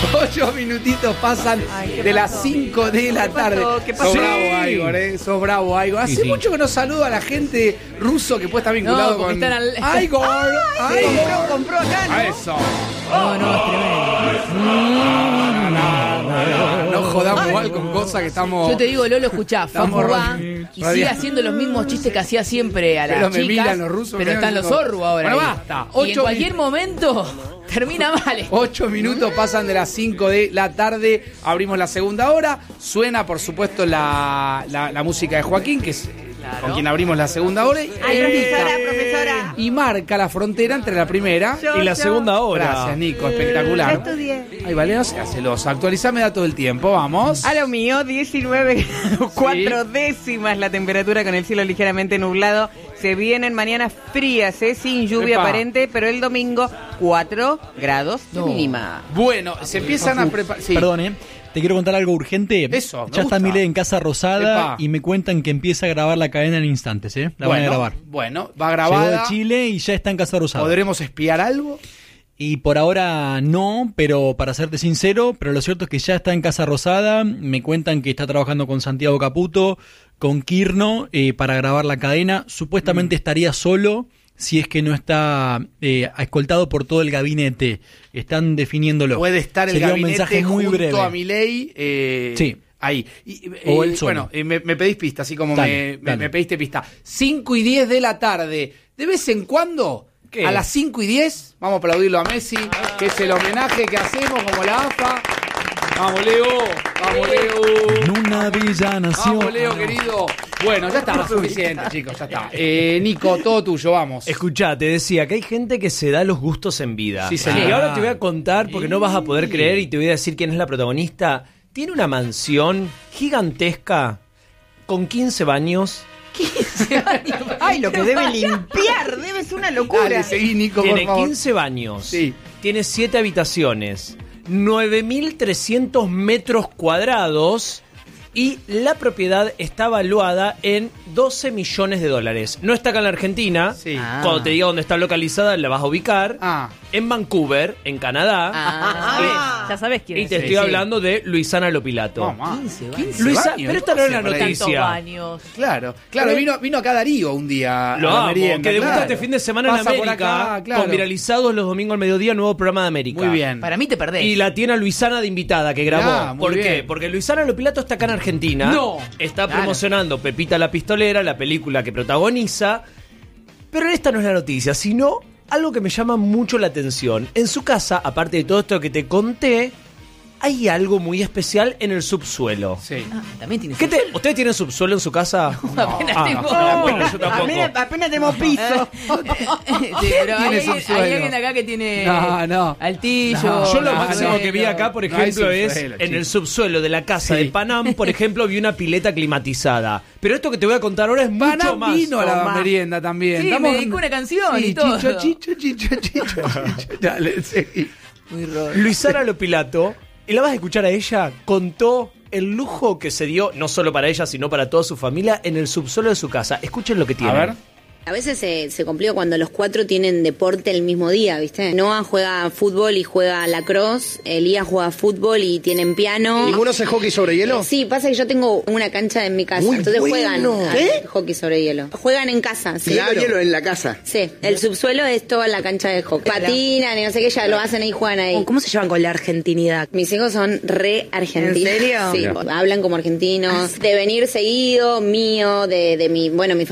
8 minutitos pasan de las 5 de la tarde. ¿Qué pasó? Sos bravo, Igor, Sos bravo, Igor. Hace mucho que no saludo a la gente ruso que puede estar vinculado con... Están Igor. Compró acá, ¿no? A eso. No, es tremendo. No jodamos igual con cosas que estamos... Yo te digo, Lolo, escuchá, Fafurba, y sigue haciendo los mismos chistes que hacía siempre a las Pero me chicas, miran los rusos, pero están los no. Orru ahora. Bueno, ahí. basta. Y en cualquier momento termina mal. 8 minutos pasan de las 5 de la tarde. Abrimos la segunda hora. Suena, por supuesto, la música de Joaquín, que es con quien abrimos la segunda hora. Profesora. Y marca la frontera entre la primera y la segunda hora. Gracias, Nico. Espectacular. Ya estudié. Ay, vale, no seas celosa. Actualizame datos del tiempo. Vamos. A lo mío, 19 grados, 4 décimas la temperatura con el cielo ligeramente nublado. Se vienen mañanas frías, sin lluvia aparente, pero el domingo 4 grados de mínima. Bueno, se empiezan a preparar... Sí. Perdón, te quiero contar algo urgente. Eso, me ya está gusta. Milei en Casa Rosada. Epa. y me cuentan que empieza a grabar la cadena en instantes, La van a grabar. Bueno, va Llegó grabada. de Chile y ya está en Casa Rosada. ¿Podremos espiar algo? Y por ahora no, pero para serte sincero, pero lo cierto es que ya está en Casa Rosada. Me cuentan que está trabajando con Santiago Caputo, con Quirno, para grabar la cadena. Supuestamente estaría solo si es que no está escoltado por todo el gabinete. Están definiéndolo. Puede estar el Sería gabinete un mensaje muy junto breve. a Milei. Sí. Ahí. O él solo. Bueno, me pedís pista, así como Dale. me pediste pista. 5 y 10 de la tarde. De vez en cuando, ¿Qué? a las 5 y 10, vamos a aplaudirlo a Messi, que es el homenaje que hacemos como la AFA. Vamos, Leo. Vamos, Leo. En una villa nació. Vamos, Leo, querido. Bueno, ya está, suficiente, chicos, ya está. Nico, todo tuyo, vamos. Escuchá, te decía que hay gente que se da los gustos en vida. Sí, señor. Y ahora te voy a contar, porque no vas a poder creer, y te voy a decir quién es la protagonista. Tiene una mansión gigantesca con 15 baños. 15 años. Ay, lo que debe limpiar, debe ser una locura. Dale, seguí, Nico, por Tiene favor. 15 baños. Sí. Tiene 7 habitaciones. 9.300 metros cuadrados. Y la propiedad está valuada en $12 millones. No está acá en la Argentina. Sí. Cuando te diga dónde está localizada, la vas a ubicar. En Vancouver, en Canadá. Ya sabes quién Y es. te estoy hablando de Luisana Lopilato. Mamá. 15 Luisa, pero esta no es la ¿Cómo se noticia. Tantos baños. Claro, Pero- vino acá Darío un día. Lo a la amo, merienda, que debuta claro. este fin de semana en Pasa por América, acá, claro. con Viralizados los domingos al mediodía, nuevo programa de América. Muy bien. Para mí te perdés. Y la tiene a Luisana de invitada, que grabó. Ah, muy ¿Por bien. qué? Porque Luisana Lopilato está acá en Argentina. No. Está Claro. promocionando Pepita la Pistolera, la película que protagoniza. Pero esta no es la noticia, sino algo que me llama mucho la atención. En su casa, aparte de todo esto que te conté, hay algo muy especial en el subsuelo. Sí. También tienes. ¿Ustedes tienen subsuelo en su casa? Apenas tengo. Bueno, yo tampoco. Apenas tenemos piso. Sí, pero Tiene hay subsuelo. alguien acá que tiene No. altillo. Yo lo No, máximo no, que vi acá, por no hay ejemplo, es subsuelo, en chico. el subsuelo de la casa Sí. de Panam, por ejemplo, vi una pileta climatizada. Pero esto que te voy a contar ahora es mucho Panam más. vino a la merienda también. Sí, me dedicó una canción Sí, y todo. Chicho. Dale, seguí. Muy raro. Luisana Lopilato, y la vas a escuchar a ella, contó el lujo que se dio, no solo para ella, sino para toda su familia, en el subsuelo de su casa. Escuchen lo que tiene. A ver. A veces se complica cuando los cuatro tienen deporte el mismo día, ¿viste? Noah juega fútbol y juega lacrosse, Elías juega fútbol y tienen piano. ¿Ninguno hace hockey sobre hielo? Sí, pasa que yo tengo una cancha en mi casa, Muy entonces bueno. juegan al hockey sobre hielo. Juegan en casa, sí. Claro. Hielo en la casa. Sí, el subsuelo es toda la cancha de hockey. Patinan y no sé qué, ya lo hacen ahí, juegan ahí. ¿Cómo se llevan con la argentinidad? Mis hijos son re argentinos. ¿En serio? Sí, hablan como argentinos. De venir seguido, mío, de mi, bueno, mi